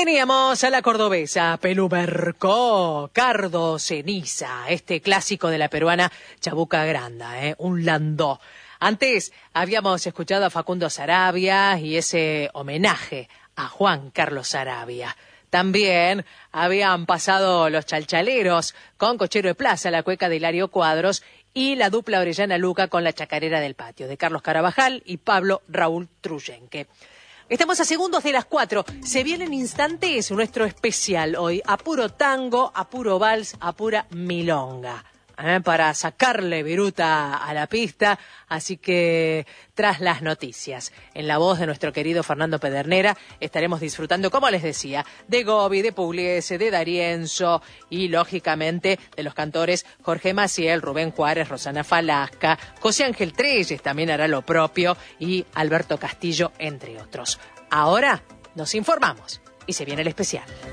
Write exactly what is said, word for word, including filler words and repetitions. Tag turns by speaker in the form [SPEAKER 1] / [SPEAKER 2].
[SPEAKER 1] Teníamos a la cordobesa Pelumercó, Cardo Ceniza, este clásico de la peruana Chabuca Granda, ¿eh? un landó. Antes habíamos escuchado a Facundo Saravia y ese homenaje a Juan Carlos Saravia. También habían pasado los Chalchaleros con Cochero de Plaza, la cueca de Hilario Cuadros, y la dupla Orellana Luca con la Chacarera del Patio, de Carlos Carabajal y Pablo Raúl Truyenque. Estamos a segundos de las cuatro. Se viene en instantes nuestro especial hoy. A puro tango, a puro vals, a pura milonga. ¿Eh? Para sacarle viruta a la pista. Así que, tras las noticias, en la voz de nuestro querido Fernando Pedernera, estaremos disfrutando, como les decía, de Gobi, de Pugliese, de D'Arienzo y, lógicamente, de los cantores Jorge Maciel, Rubén Juárez, Rosana Falasca, José Ángel Treyes también hará lo propio y Alberto Castillo, entre otros. Ahora nos informamos y se viene el especial.